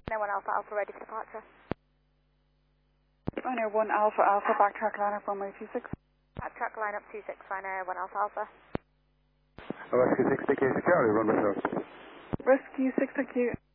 No 1 Alpha Alpha ready for departure. Ryanair 1 Alpha Alpha, backtrack lineup runway 26. Backtrack lineup 26, Ryanair 1 Alpha Alpha. Rescue 6, take Charlie, runway 0. Rescue 6, thank you.